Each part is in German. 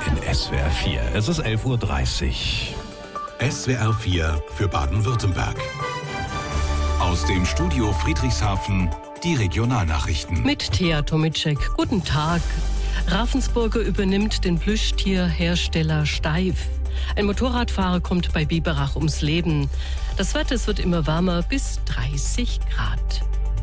in SWR 4. Es ist 11:30 Uhr. SWR 4 für Baden-Württemberg. Aus dem Studio Friedrichshafen die Regionalnachrichten. Mit Thea Tomicek. Guten Tag. Ravensburger übernimmt den Plüschtierhersteller Steiff. Ein Motorradfahrer kommt bei Biberach ums Leben. Das Wetter, es wird immer wärmer, bis 30 Grad.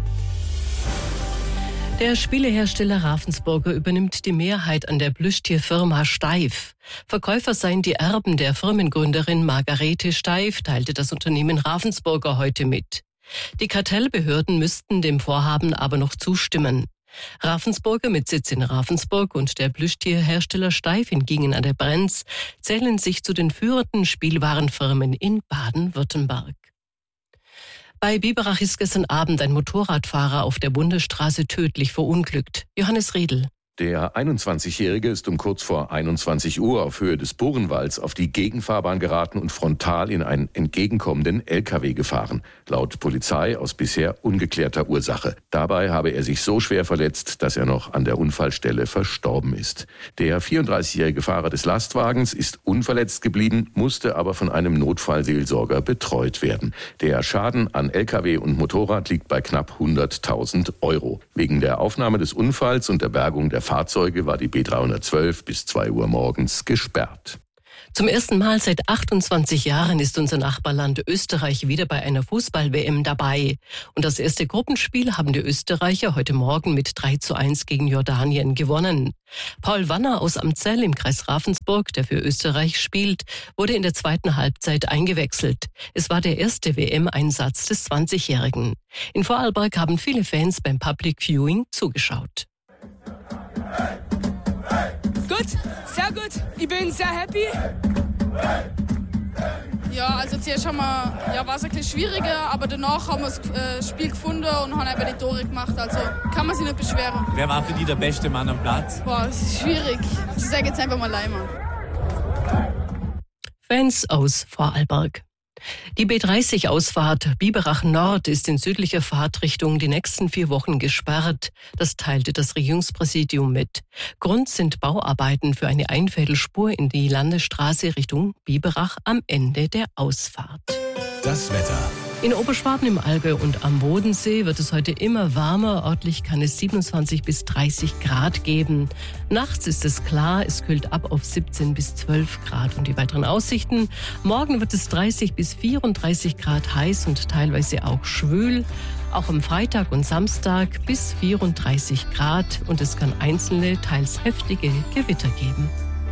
Der Spielehersteller Ravensburger übernimmt die Mehrheit an der Plüschtierfirma Steiff. Verkäufer seien die Erben der Firmengründerin Margarete Steiff, teilte das Unternehmen Ravensburger heute mit. Die Kartellbehörden müssten dem Vorhaben aber noch zustimmen. Ravensburger mit Sitz in Ravensburg und der Plüschtierhersteller Steiff in Gingen an der Brenz zählen sich zu den führenden Spielwarenfirmen in Baden-Württemberg. Bei Biberach ist gestern Abend ein Motorradfahrer auf der Bundesstraße tödlich verunglückt. Johannes Riedl. Der 21-Jährige ist um kurz vor 21 Uhr auf Höhe des Burenwalds auf die Gegenfahrbahn geraten und frontal in einen entgegenkommenden LKW gefahren. Laut Polizei aus bisher ungeklärter Ursache. Dabei habe er sich so schwer verletzt, dass er noch an der Unfallstelle verstorben ist. Der 34-jährige Fahrer des Lastwagens ist unverletzt geblieben, musste aber von einem Notfallseelsorger betreut werden. Der Schaden an LKW und Motorrad liegt bei knapp 100.000 Euro. Wegen der Aufnahme des Unfalls und der Bergung der Fahrzeuge war die B312 bis 2 Uhr morgens gesperrt. Zum ersten Mal seit 28 Jahren ist unser Nachbarland Österreich wieder bei einer Fußball-WM dabei. Und das erste Gruppenspiel haben die Österreicher heute Morgen mit 3:1 gegen Jordanien gewonnen. Paul Wanner aus Amzell im Kreis Ravensburg, der für Österreich spielt, wurde in der zweiten Halbzeit eingewechselt. Es war der erste WM-Einsatz des 20-Jährigen. In Vorarlberg haben viele Fans beim Public Viewing zugeschaut. Gut, sehr gut. Ich bin sehr happy. Ja, also zuerst war es ein bisschen schwieriger, aber danach haben wir das Spiel gefunden und haben einfach die Tore gemacht. Also kann man sich nicht beschweren. Wer war für dich der beste Mann am Platz? Boah, es ist schwierig. Ich sage jetzt einfach mal Leimer. Fans aus Vorarlberg. Die B30-Ausfahrt Biberach Nord ist in südlicher Fahrtrichtung die nächsten 4 Wochen gesperrt. Das teilte das Regierungspräsidium mit. Grund sind Bauarbeiten für eine Einfädelspur in die Landesstraße Richtung Biberach am Ende der Ausfahrt. Das Wetter. In Oberschwaben im Allgäu und am Bodensee wird es heute immer wärmer. Örtlich kann es 27 bis 30 Grad geben. Nachts ist es klar, es kühlt ab auf 17 bis 12 Grad. Und die weiteren Aussichten: Morgen wird es 30 bis 34 Grad heiß und teilweise auch schwül. Auch am Freitag und Samstag bis 34 Grad. Und es kann einzelne, teils heftige Gewitter geben.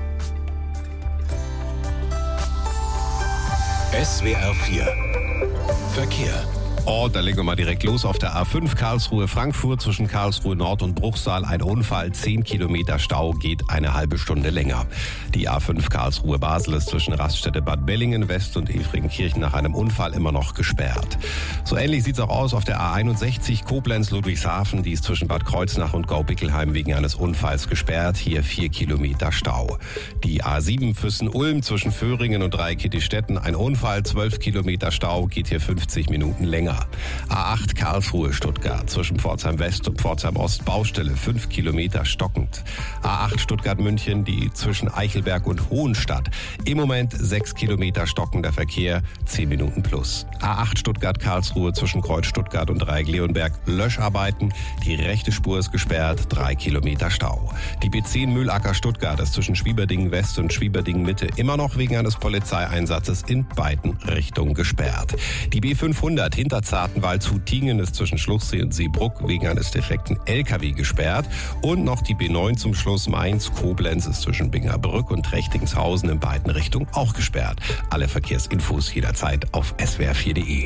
SWR 4 Verkehr. Oh, da legen wir mal direkt los auf der A5 Karlsruhe-Frankfurt zwischen Karlsruhe Nord und Bruchsal. Ein Unfall, 10 Kilometer Stau, geht eine halbe Stunde länger. Die A5 Karlsruhe-Basel ist zwischen Raststätte Bad Bellingen West und Efringkirchen nach einem Unfall immer noch gesperrt. So ähnlich sieht es auch aus auf der A61 Koblenz-Ludwigshafen. Die ist zwischen Bad Kreuznach und Gaubickelheim wegen eines Unfalls gesperrt. Hier 4 Kilometer Stau. Die A7 Füssen-Ulm zwischen Föhringen und Dreieckittistetten. Ein Unfall, 12 Kilometer Stau, geht hier 50 Minuten länger. A8 Karlsruhe-Stuttgart zwischen Pforzheim West und Pforzheim Ost Baustelle, 5 Kilometer stockend. A8 Stuttgart-München, die zwischen Eichelberg und Hohenstadt. Im Moment 6 Kilometer stockender Verkehr, 10 Minuten plus. A8 Stuttgart-Karlsruhe zwischen Kreuz Stuttgart und Dreieck-Leonberg, Löscharbeiten. Die rechte Spur ist gesperrt, 3 Kilometer Stau. Die B10 Mühlacker Stuttgart ist zwischen Schwieberdingen West und Schwieberdingen Mitte immer noch wegen eines Polizeieinsatzes in beiden Richtungen gesperrt. Die B500 Hinterzartenwald zu Tingen ist zwischen Schluchsee und Seebruck wegen eines defekten LKW gesperrt. Und noch die B9 zum Schluss Mainz-Koblenz ist zwischen Bingerbrück und Trechtingshausen in beiden Richtungen auch gesperrt. Alle Verkehrsinfos jederzeit auf swr4.de.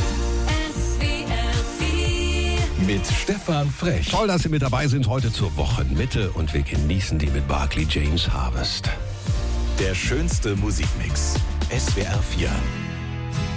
Mit Stefan Frech. Toll, dass Sie mit dabei sind heute zur Wochenmitte und wir genießen die mit Barclay James Harvest. Der schönste Musikmix. SWR 4.